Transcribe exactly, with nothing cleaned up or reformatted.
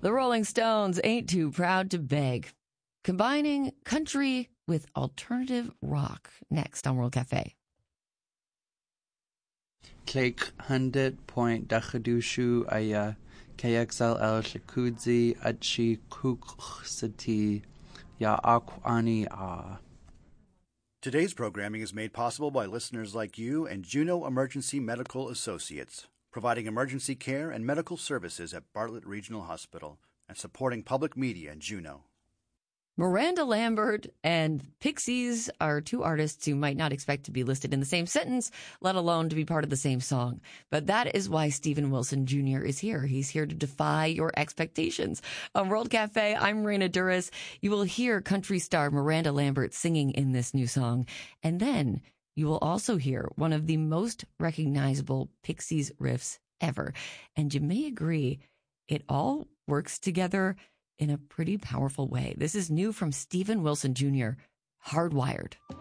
The Rolling Stones ain't too proud to beg. Combining country with alternative rock. Next on World Cafe. Clake hundred point dachadushu aya K X L L shakudzi achi kuksati ya akwani a. Today's programming is made possible by listeners like you and Juneau Emergency Medical Associates, providing emergency care and medical services at Bartlett Regional Hospital and supporting public media in Juneau. Miranda Lambert and Pixies are two artists you might not expect to be listed in the same sentence, let alone to be part of the same song. But that is why Steven Wilson Junior is here. He's here to defy your expectations. On World Cafe, I'm Raina Duras. You will hear country star Miranda Lambert singing in this new song. And then you will also hear one of the most recognizable Pixies riffs ever. And you may agree, it all works together in a pretty powerful way. This is new from Steven Wilson Junior, Hardwired.